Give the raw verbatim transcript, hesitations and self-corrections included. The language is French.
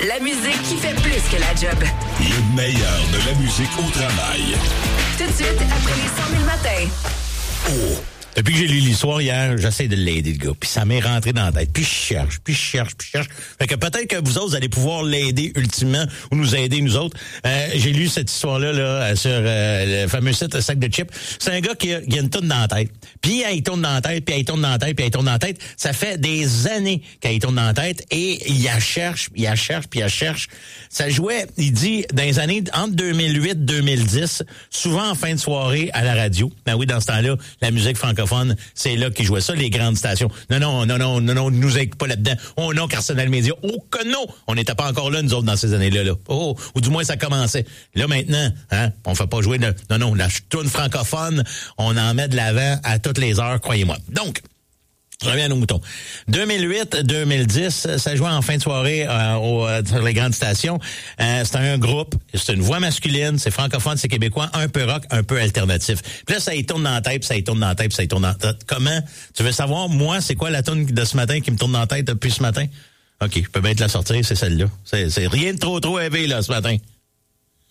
La musique qui fait plus que la job. Le meilleur de la musique au travail. Tout de suite, après les cent mille matins. Oh. Depuis que j'ai lu l'histoire hier, j'essaie de l'aider, le gars. Puis ça m'est rentré dans la tête. Puis je cherche, puis je cherche, puis je cherche. Fait que peut-être que vous autres, vous allez pouvoir l'aider ultimement ou nous aider, nous autres. Euh, j'ai lu cette histoire-là là, sur euh, le fameux site Sac de Chips. C'est un gars qui a, qui a une tourne dans la tête. Puis il tourne dans la tête, puis il tourne dans la tête, puis il tourne dans la tête. Ça fait des années qu'il tourne dans la tête et il la cherche, il la cherche, puis il la cherche. Ça jouait, il dit, dans les années entre deux mille huit et deux mille dix, souvent en fin de soirée à la radio. Ben oui, dans ce temps-là, la musique francophone, c'est là qu'ils jouaient ça, les grandes stations. Non, non, non, non, non, non, nous aide pas là-dedans. Oh non, Arsenal Média. Oh que non! On n'était pas encore là, nous autres, dans ces années-là. Là. Oh, ou du moins, ça commençait. Là, maintenant, hein, on fait pas jouer de... Non, non, la tourne francophone, on en met de l'avant à toutes les heures, croyez-moi. Donc, je reviens aux moutons. deux mille huit deux mille dix, ça jouait en fin de soirée euh, au, euh, sur les grandes stations. Euh, c'est un groupe, c'est une voix masculine, c'est francophone, c'est québécois, un peu rock, un peu alternatif. Puis là, ça y tourne dans la tête, puis ça y tourne dans la tête, puis ça y tourne dans la tête. Comment? Tu veux savoir, moi, c'est quoi la tourne de ce matin qui me tourne dans la tête depuis ce matin? OK, je peux bien te la sortir, c'est celle-là. C'est, c'est rien de trop trop élevé, là, ce matin.